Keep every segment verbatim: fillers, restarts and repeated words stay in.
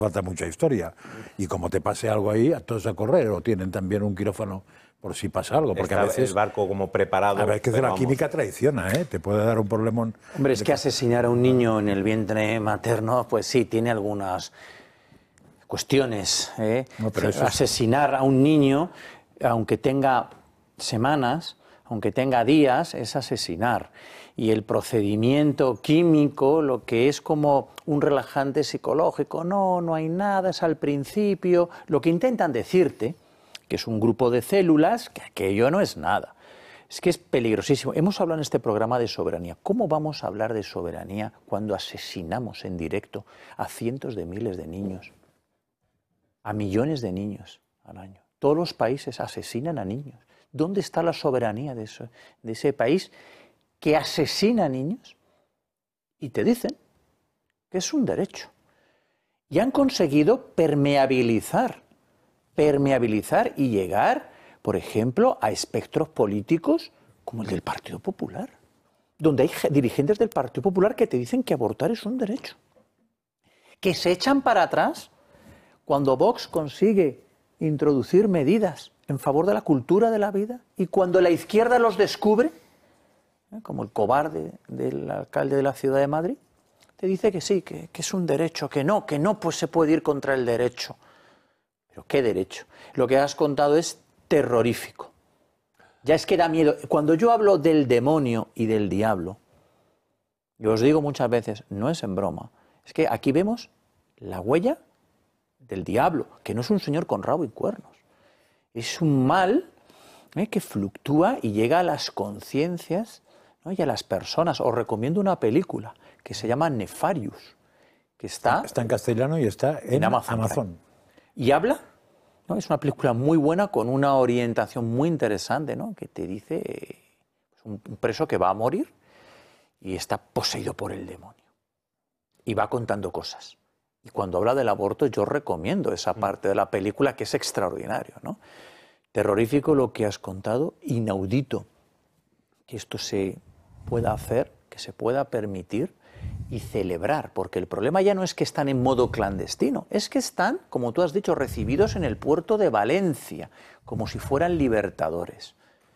falta mucha historia. Y como te pase algo ahí, a todos a correr, o tienen también un quirófano por si pasa algo. Porque Está a veces el barco como preparado. A veces la vamos. química traiciona, ¿eh? Te puede dar un problema. Hombre, es que asesinar a un niño en el vientre materno, pues sí, tiene algunas cuestiones. ¿eh? No, pero eso es... Asesinar a un niño, aunque tenga semanas, aunque tenga días, es asesinar. Y el procedimiento químico, lo que es como un relajante psicológico, no, no hay nada, es al principio. Lo que intentan decirte, que es un grupo de células, que aquello no es nada. Es que es peligrosísimo. Hemos hablado en este programa de soberanía. ¿Cómo vamos a hablar de soberanía cuando asesinamos en directo a cientos de miles de niños? A millones de niños al año. Todos los países asesinan a niños. ¿Dónde está la soberanía de, eso, de ese país que asesina a niños? Y te dicen que es un derecho. Y han conseguido permeabilizar, permeabilizar y llegar, por ejemplo, a espectros políticos como el del Partido Popular, donde hay dirigentes del Partido Popular que te dicen que abortar es un derecho, que se echan para atrás cuando Vox consigue introducir medidas en favor de la cultura de la vida y cuando la izquierda los descubre, ¿eh? como el cobarde del alcalde de la Ciudad de Madrid, te dice que sí, que, que es un derecho, que no, que no pues se puede ir contra el derecho. ¿Pero qué derecho? Lo que has contado es terrorífico. Ya es que da miedo. Cuando yo hablo del demonio y del diablo, yo os digo muchas veces, no es en broma, es que aquí vemos la huella del diablo, que no es un señor con rabo y cuernos. Es un mal ¿eh? que fluctúa y llega a las conciencias, ¿no? y a las personas. Os recomiendo una película que se llama Nefarious, que está... Está en castellano y está en, en Amazon. Amazon. Y habla, ¿no? es una película muy buena con una orientación muy interesante, ¿no? que te dice pues, un preso que va a morir y está poseído por el demonio. Y va contando cosas. Y cuando habla del aborto yo recomiendo esa parte de la película que es extraordinario, ¿no? Terrorífico lo que has contado, inaudito que esto se pueda hacer, que se pueda permitir y celebrar, porque el problema ya no es que están en modo clandestino, es que están, como tú has dicho, recibidos en el puerto de Valencia, como si fueran libertadores.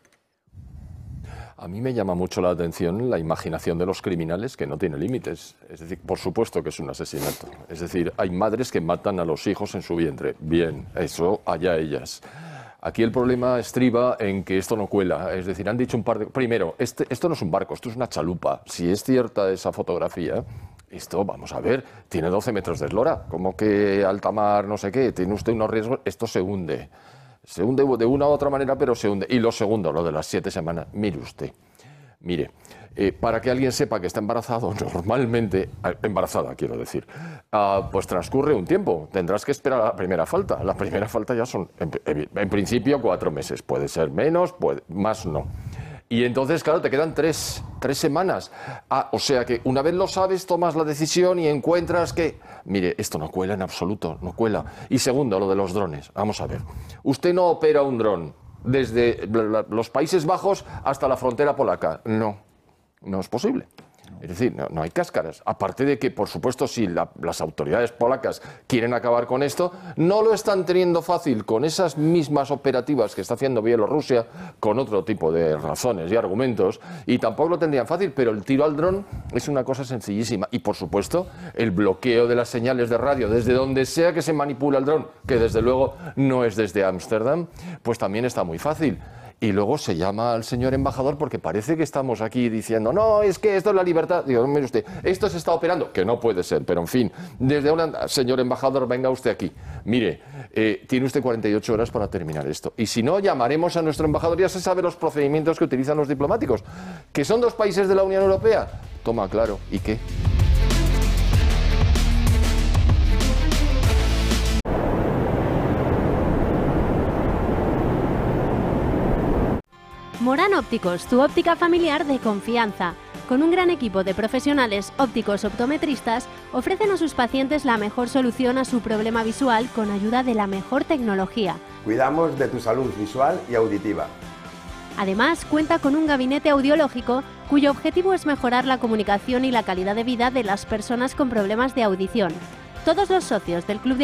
A mí me llama mucho la atención la imaginación de los criminales que no tiene límites. Es decir, por supuesto que es un asesinato. Es decir, hay madres que matan a los hijos en su vientre. Bien, eso allá ellas. Aquí el problema estriba en que esto no cuela. Es decir, han dicho un par de... Primero, este, esto no es un barco, esto es una chalupa. Si es cierta esa fotografía, esto, vamos a ver, tiene doce metros de eslora. Como que alta mar, no sé qué, tiene usted unos riesgos, esto se hunde. Se hunde de una u otra manera, pero se hunde. Y lo segundo, lo de las siete semanas. Mire usted, mire, eh, para que alguien sepa que está embarazado, normalmente, embarazada quiero decir, uh, pues transcurre un tiempo. Tendrás que esperar a la primera falta. La primera falta ya son, en, en principio, cuatro meses. Puede ser menos, puede, más no. Y entonces, claro, te quedan tres, tres semanas. Ah, o sea que una vez lo sabes, tomas la decisión y encuentras que... Mire, esto no cuela en absoluto, no cuela. Y segundo, lo de los drones. Vamos a ver. Usted no opera un dron desde los Países Bajos hasta la frontera polaca. No, no es posible. Es decir, no, no hay cáscaras. Aparte de que, por supuesto, si la, las autoridades polacas quieren acabar con esto, no lo están teniendo fácil con esas mismas operativas que está haciendo Bielorrusia, con otro tipo de razones y argumentos, y tampoco lo tendrían fácil, pero el tiro al dron es una cosa sencillísima. Y, por supuesto, el bloqueo de las señales de radio desde donde sea que se manipula el dron, que desde luego no es desde Ámsterdam, pues también está muy fácil. Y luego se llama al señor embajador porque parece que estamos aquí diciendo no, es que esto es la libertad. Digo, mire usted, esto se está operando, que no puede ser, pero en fin, desde una... Señor embajador, venga usted aquí. Mire, eh, tiene usted cuarenta y ocho horas para terminar esto. Y si no, llamaremos a nuestro embajador. Ya se sabe los procedimientos que utilizan los diplomáticos. ¿Que son dos países de la Unión Europea? Toma, claro. ¿Y qué? Morán Ópticos, tu óptica familiar de confianza. Con un gran equipo de profesionales ópticos optometristas, ofrecen a sus pacientes la mejor solución a su problema visual con ayuda de la mejor tecnología. Cuidamos de tu salud visual y auditiva. Además, cuenta con un gabinete audiológico cuyo objetivo es mejorar la comunicación y la calidad de vida de las personas con problemas de audición. Todos los socios del Club de